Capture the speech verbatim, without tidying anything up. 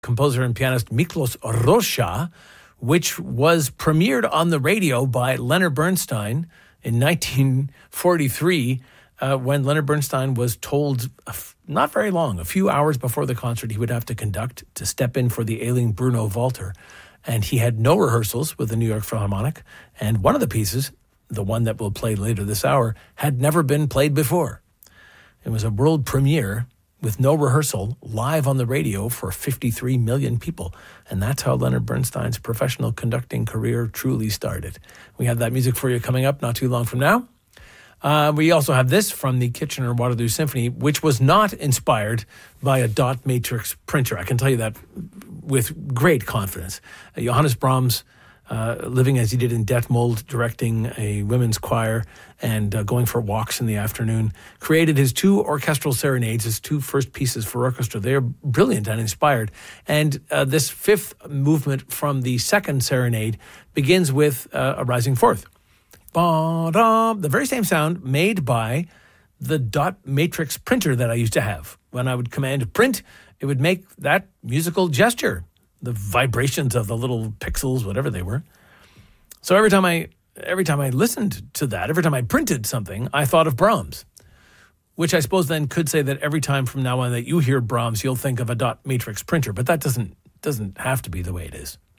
composer and pianist Miklos Rozsa, which was premiered on the radio by Leonard Bernstein in nineteen forty-three, uh, when Leonard Bernstein was told, uh, not very long, a few hours before the concert, he would have to conduct to step in for the ailing Bruno Walter. And he had no rehearsals with the New York Philharmonic. And one of the pieces, the one that we'll play later this hour, had never been played before. It was a world premiere with no rehearsal, live on the radio for fifty-three million people. And that's how Leonard Bernstein's professional conducting career truly started. We have that music for you coming up not too long from now. Uh, we also have this from the Kitchener-Waterloo Symphony, which was not inspired by a dot matrix printer. I can tell you that with great confidence. Uh, Johannes Brahms, uh, living as he did in Detmold, directing a women's choir and uh, going for walks in the afternoon, created his two orchestral serenades, his two first pieces for orchestra. They are brilliant and inspired. And uh, this fifth movement from the second serenade begins with uh, a rising fourth. Ba-da, the very same sound made by the dot matrix printer that I used to have. When I would command print, it would make that musical gesture, the vibrations of the little pixels, whatever they were. So every time I every time I listened to that, every time I printed something, I thought of Brahms, which I suppose then could say that every time from now on that you hear Brahms, you'll think of a dot matrix printer, but that doesn't doesn't have to be the way it is.